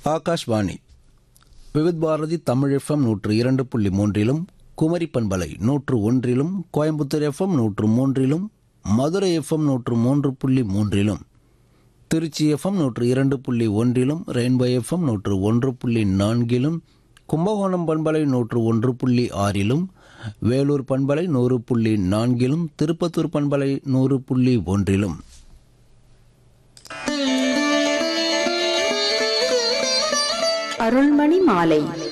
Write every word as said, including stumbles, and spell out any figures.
Akashvani Vividh Bharathi Tamil FM நூற்று இரண்டு புள்ளி மூன்றிலும் குமரி பண்பலை நூற்று ஒன்றிலும் கோயம்புத்தூர் எஃப்எம் நூற்று மூன்றிலும் மதுரை எஃப்எம் நூற்று மூன்று புள்ளி மூன்றிலும் திருச்சி எஃப்எம் நூற்று இரண்டு புள்ளி ஒன்றிலும் ரெயின்போ எஃப்எம் நூற்று ஒன்று புள்ளி நான்கிலும் கும்பகோணம் பண்பலை நூற்று ஒன்று புள்ளி ஆறிலும் வேலூர் பண்பலை நூறு புள்ளி நான்கிலும் திருப்பத்தூர் பண்பலை நூறு புள்ளி ஒன்றிலும் அருள்மணி மாலை